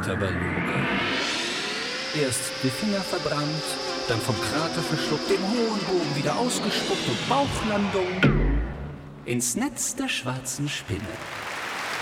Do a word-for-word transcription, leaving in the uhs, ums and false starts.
Kraterbeluge. Erst die Finger verbrannt, dann vom Krater verschluckt, den hohen Bogen wieder ausgespuckt und Bauchlandung ins Netz der schwarzen Spinne.